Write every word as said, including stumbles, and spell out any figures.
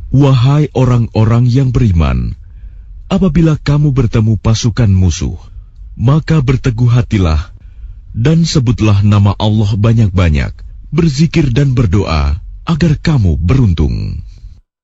Wahai orang-orang yang beriman, apabila kamu bertemu pasukan musuh, maka berteguh hatilah dan sebutlah nama Allah banyak-banyak, berzikir dan berdoa agar kamu beruntung.